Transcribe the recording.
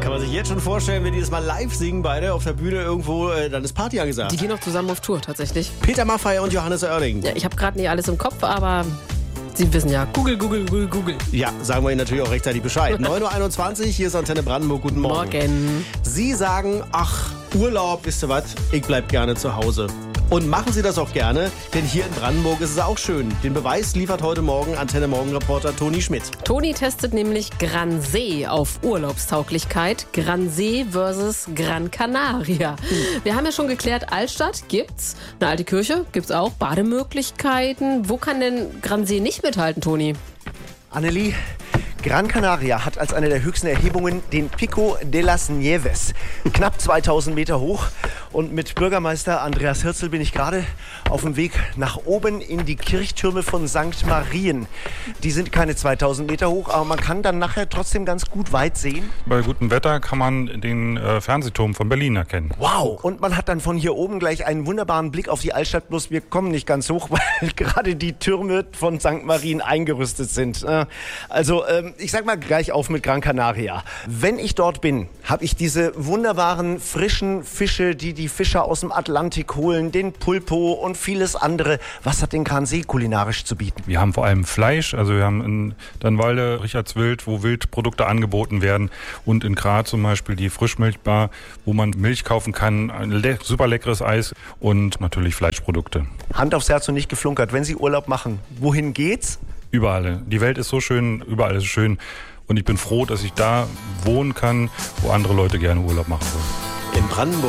Kann man sich jetzt schon vorstellen, wenn die das mal live singen, beide auf der Bühne irgendwo, dann ist Party angesagt. Die gehen auch zusammen auf Tour, tatsächlich. Peter Maffay und Johannes Oerding. Ja, ich habe gerade nicht alles im Kopf, aber Sie wissen ja. Google. Ja, sagen wir Ihnen natürlich auch rechtzeitig Bescheid. 9.21 Uhr, hier ist Antenne Brandenburg. Guten Morgen. Morgen. Sie sagen, ach, Urlaub, wisst ihr was, ich bleib gerne zu Hause. Und machen Sie das auch gerne, denn hier in Brandenburg ist es auch schön. Den Beweis liefert heute Morgen Antenne Morgen-Reporter Toni Schmidt. Toni testet nämlich Gran See auf Urlaubstauglichkeit. Gran See versus Gran Canaria. Wir haben ja schon geklärt, Altstadt gibt's, eine alte Kirche gibt's auch, Bademöglichkeiten. Wo kann denn Gran See nicht mithalten, Toni? Annelie, Gran Canaria hat als eine der höchsten Erhebungen den Pico de las Nieves. Knapp 2000 Meter hoch. Und mit Bürgermeister Andreas Hirzel bin ich gerade auf dem Weg nach oben in die Kirchtürme von St. Marien. Die sind keine 2000 Meter hoch, aber man kann dann nachher trotzdem ganz gut weit sehen. Bei gutem Wetter kann man den Fernsehturm von Berlin erkennen. Wow! Und man hat dann von hier oben gleich einen wunderbaren Blick auf die Altstadt. Bloß wir kommen nicht ganz hoch, weil gerade die Türme von St. Marien eingerüstet sind. Also ich sag mal gleich auf mit Gran Canaria. Wenn ich dort bin, habe ich diese wunderbaren frischen Fische, die Fischer aus dem Atlantik holen, den Pulpo und vieles andere. Was hat denn Gran See kulinarisch zu bieten? Wir haben vor allem Fleisch, also wir haben in Dannwalde Richardswild, wo Wildprodukte angeboten werden, und in Graz zum Beispiel die Frischmilchbar, wo man Milch kaufen kann, ein super leckeres Eis und natürlich Fleischprodukte. Hand aufs Herz und nicht geflunkert. Wenn Sie Urlaub machen, wohin geht's? Überall. Die Welt ist so schön, überall ist es schön, und ich bin froh, dass ich da wohnen kann, wo andere Leute gerne Urlaub machen wollen. In Brandenburg.